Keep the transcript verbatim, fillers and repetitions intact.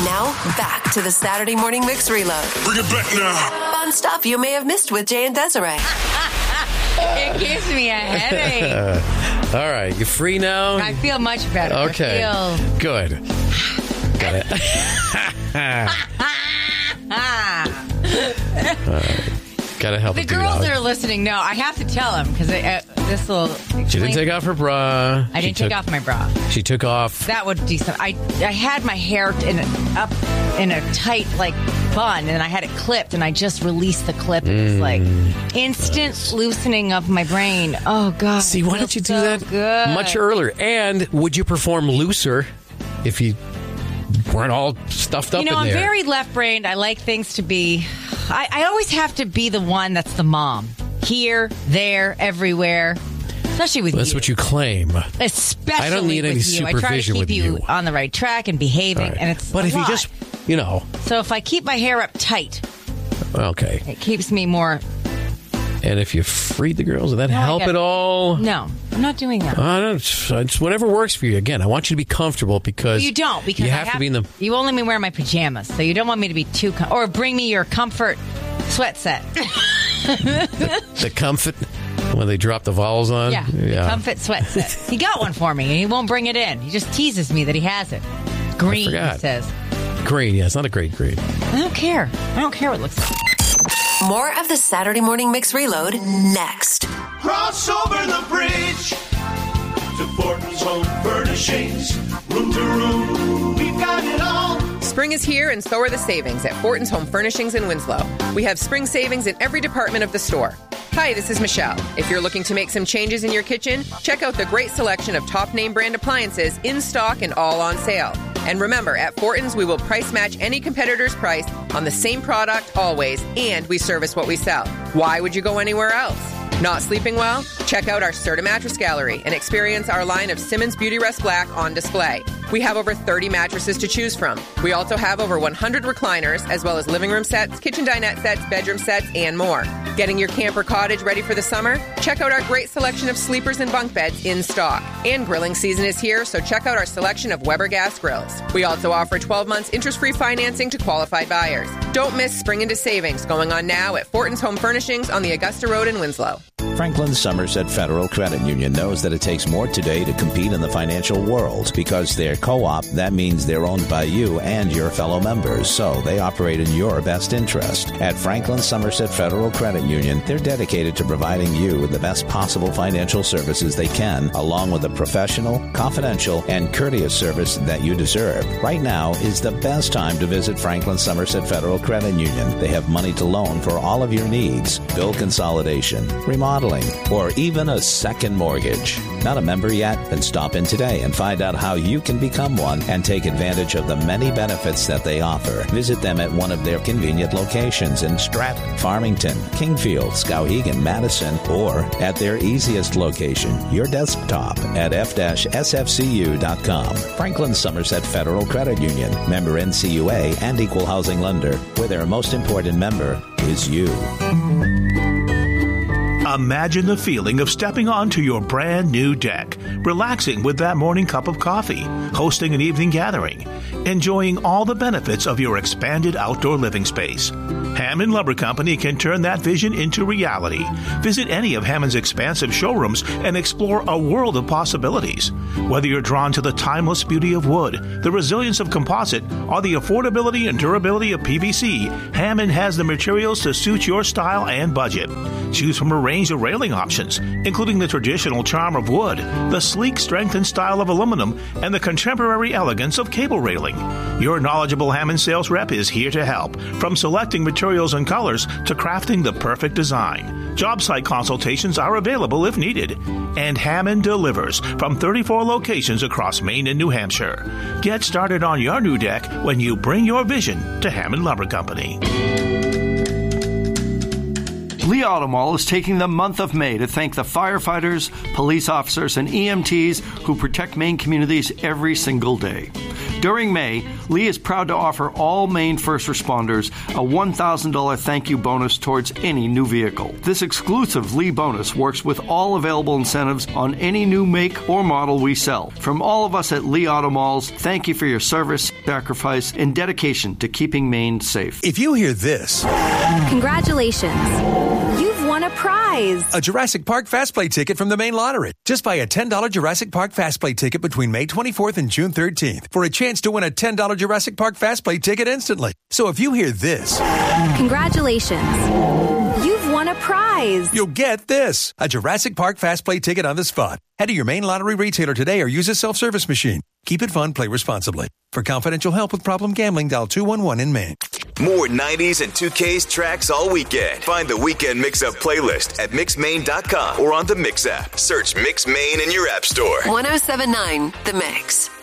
Now, back to the Saturday Morning Mix Reload. Bring it back now. Fun stuff you may have missed with Jay and Desiree. It gives me a headache. All right, you free now? I feel much better. Okay, I feel... good. Got it. uh, gotta help the the girls dude that out. are listening know. I have to tell them because uh, this will. She didn't take off her bra. I didn't she take took, off my bra. She took off. That would do some. I I had my hair in a, up in a tight like bun, and I had it clipped, and I just released the clip. And it was like instant nice. loosening of my brain. Oh God! See, why don't you do so that good. much earlier? And would you perform looser if you weren't all stuffed up You know, in I'm there? very left-brained. I like things to be... I, I always have to be the one that's the mom. Here, there, everywhere. Especially with That's you. what you claim. Especially I don't need with any you. I try to supervision keep with you, you. on the right track and behaving, Right. and it's But a if lot. you just, you know, So if I keep my hair up tight, okay. it keeps me more... And if you freed the girls, would that No, I help got- at all? No, I'm not doing that. Uh, no, it's, it's whatever works for you. Again, I want you to be comfortable because You don't, because you I have, to be in the. You only me wear my pajamas, so you don't want me to be too... Com- or bring me your comfort sweat set. the comfort when they drop the vowels on. Yeah, the comfort sweat set. He got one for me, and he won't bring it in. He just teases me that he has it. Green, he forgot. says. Green, yeah, it's not a great green. I don't care. I don't care what it looks like. More of the Saturday Morning Mix Reload next. Cross over the bridge to Fortin's Home Furnishings. Room to room, we've got it all. Spring is here, and so are the savings at Fortin's Home Furnishings in Winslow. We have spring savings in every department of the store. Hi, this is Michelle. If you're looking to make some changes in your kitchen, check out the great selection of top name brand appliances in stock and all on sale. And remember, at Fortin's, we will price match any competitor's price on the same product always, and we service what we sell. Why would you go anywhere else? Not sleeping well? Check out our Serta Mattress Gallery and experience our line of Simmons Beauty Rest Black on display. We have over thirty mattresses to choose from. We also have over one hundred recliners, as well as living room sets, kitchen dinette sets, bedroom sets, and more. Getting your camper cottage ready for the summer? Check out our great selection of sleepers and bunk beds in stock. And grilling season is here, so check out our selection of Weber gas grills. We also offer twelve months interest-free financing to qualified buyers. Don't miss spring into savings going on now at Fortin's Home Furnishings on the Augusta Road in Winslow. Franklin Somerset Federal Credit Union knows that it takes more today to compete in the financial world. Because they're co-op, that means they're owned by you and your fellow members, so they operate in your best interest. At Franklin Somerset Federal Credit Union, they're dedicated to providing you with the best possible financial services they can, along with the professional, confidential, and courteous service that you deserve. Right now is the best time to visit Franklin Somerset Federal Credit Union. They have money to loan for all of your needs: bill consolidation, remodeling, or even a second mortgage. Not a member yet? Then stop in today and find out how you can become one and take advantage of the many benefits that they offer. Visit them at one of their convenient locations in Stratton, Farmington, Kingfield, Skowhegan, Madison, or at their easiest location, your desktop at f dash s f c u dot com. Franklin Somerset Federal Credit Union, member N C U A and equal housing lender, where their most important member is you. Imagine the feeling of stepping onto your brand new deck, relaxing with that morning cup of coffee, hosting an evening gathering, enjoying all the benefits of your expanded outdoor living space. Hammond Lumber Company can turn that vision into reality. Visit any of Hammond's expansive showrooms and explore a world of possibilities. Whether you're drawn to the timeless beauty of wood, the resilience of composite, or the affordability and durability of P V C, Hammond has the materials to suit your style and budget. Choose from a range of railing options, including the traditional charm of wood, the sleek strength and style of aluminum, and the contemporary elegance of cable railing. Your knowledgeable Hammond sales rep is here to help, from selecting materials and colors to crafting the perfect design. Job site consultations are available if needed. And Hammond delivers from thirty-four locations across Maine and New Hampshire. Get started on your new deck when you bring your vision to Hammond Lumber Company. Lee Auto Mall is taking the month of May to thank the firefighters, police officers, and E M Ts who protect Maine communities every single day. During May, Lee is proud to offer all Maine first responders a one thousand dollars thank you bonus towards any new vehicle. This exclusive Lee bonus works with all available incentives on any new make or model we sell. From all of us at Lee Auto Malls, thank you for your service, sacrifice, and dedication to keeping Maine safe. If you hear this, congratulations, you've won a prize. A Jurassic Park Fast Play ticket from the Maine Lottery. Just buy a ten dollars Jurassic Park Fast Play ticket between May twenty-fourth and June thirteenth for a chance to win a ten dollars Jurassic Park Fast Play ticket instantly. So if you hear this, congratulations, you've won a prize. You'll get this, a Jurassic Park Fast Play ticket on the spot. Head to your Maine Lottery retailer today or use a self-service machine. Keep it fun, play responsibly. For confidential help with problem gambling, dial two one one in Maine. More nineties and two K's tracks all weekend. Find the Weekend Mix-Up playlist at mix maine dot com or on the Mix app. Search Mix Maine in your app store. one oh seven point nine The Mix.